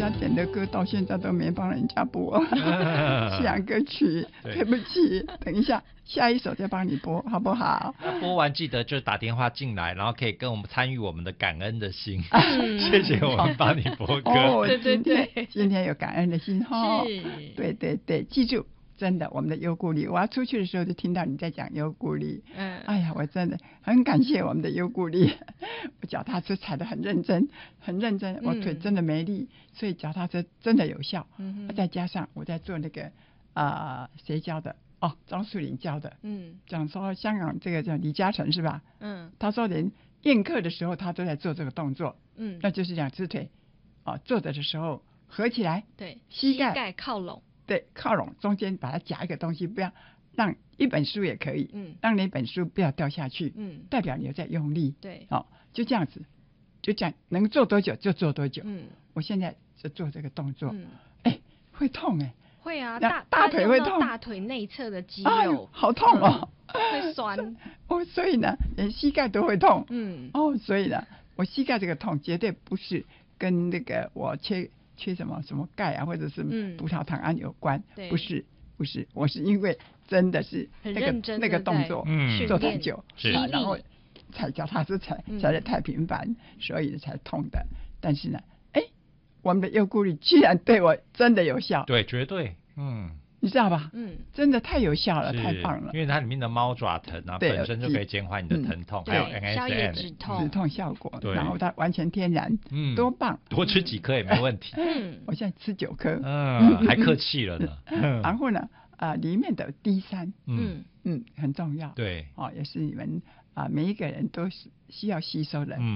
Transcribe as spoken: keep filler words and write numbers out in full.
家点的歌到现在都没帮人家播，西洋歌曲，对不起，等一下下一首再帮你播，好不好？ 那播完记得就打电话进来，然后可以跟我们参与我们的感恩的心，谢谢我们帮你播歌。 哦， 对对对， 今天有感恩的心哈， 是， 对对对，记住。真的，我们的优顾力，我要出去的时候就听到你在讲优顾力，嗯，哎呀，我真的很感谢我们的优顾力。我脚踏车踩得很认真，很认真，我腿真的没力，嗯、所以脚踏车真的有效。嗯、再加上我在做那个啊，谁、呃、教的？哦，张树林教的。嗯，讲说香港这个叫李嘉诚是吧？嗯，他说连宴客的时候他都在做这个动作。嗯，那就是两只腿，哦，坐着的时候合起来， 对， 膝盖膝盖靠拢。 对，靠拢中间把它夹一个东西，不要让一本书也可以，嗯，让那本书不要掉下去，嗯，代表你有在用力， 对， 哦，就这样子，就这样，能做多久就做多久，嗯，我现在就做这个动作，嗯，哎，会痛哎， 会啊，大大腿会痛， 大腿内侧的肌肉， 哎、好痛哦， 嗯、会酸， 哦，所以呢，连膝盖都会痛，嗯，哦，所以呢，我膝盖这个痛绝对不是跟那个我切。缺什么什么钙啊，或者是葡萄糖胺有关？嗯、不是，不是，我是因为真的是那个那个动作、嗯、做太久，啊、然后踩脚踏车踩踩得太频繁，嗯、所以才痛的。但是呢，哎，我们的优顾力居然对我真的有效， 对，绝对，嗯。 你知道吧？嗯，真的太有效了，太棒了。 因为它里面的猫爪藤啊，本身就可以减缓你的疼痛， 嗯、 还有 N S M 止痛止痛效果。然后它完全天然，嗯，多棒！ 多吃几颗也没问题。 嗯，我现在吃九颗， 嗯，还客气了呢。 然后呢，啊、呃，里面的 D 三，嗯嗯，很重要。 对， 哦，也是你们啊、呃、每一个人都是需要吸收的。嗯。